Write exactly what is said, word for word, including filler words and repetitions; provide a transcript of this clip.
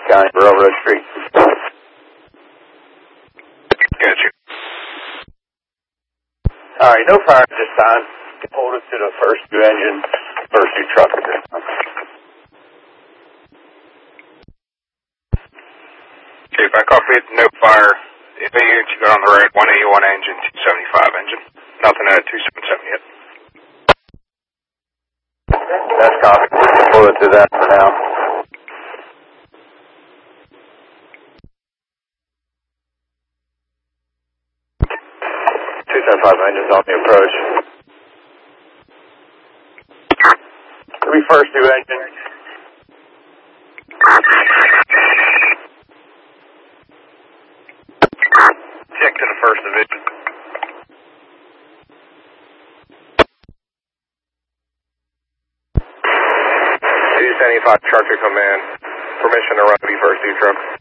County, Railroad Street. Gotcha. All right, no fire at this time. Hold us to the first two engine, first two truck at this time. Okay, back off it, no fire. If any units you got on the road, one eighty-one engine, two seventy-five engine. Nothing at two seventy-seven yet. That's copy. Hold it to that for now. two seventy-five engines on the approach. Three first two engines. Check to the first division. two seventy-five truck to come in. Permission to run the first two trucks.